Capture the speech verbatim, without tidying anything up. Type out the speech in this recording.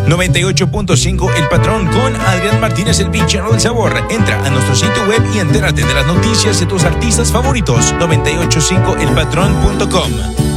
noventa y ocho punto cinco El Patrón con Adrián Martínez, el bichero del sabor. Entra a nuestro sitio web y entérate de las noticias de tus artistas favoritos. noventa y ocho punto cinco el patrón punto com.